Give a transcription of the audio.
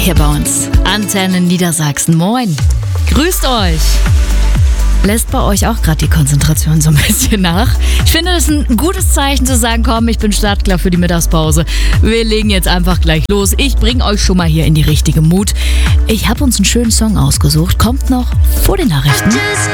hier bei uns. Antenne Niedersachsen. Moin. Grüßt euch. Lässt bei euch auch gerade die Konzentration so ein bisschen nach? Ich finde, das ist ein gutes Zeichen zu sagen, komm, ich bin startklar für die Mittagspause. Wir legen jetzt einfach gleich los. Ich bringe euch schon mal hier in die richtige Mut. Ich habe uns einen schönen Song ausgesucht. Kommt noch vor den Nachrichten.